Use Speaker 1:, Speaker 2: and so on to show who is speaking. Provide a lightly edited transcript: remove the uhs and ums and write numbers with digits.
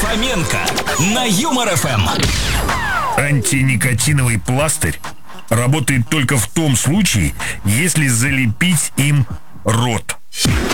Speaker 1: Фоменко на Юмор ФМ.
Speaker 2: Антиникотиновый пластырь работает только в том случае, если залепить им рот.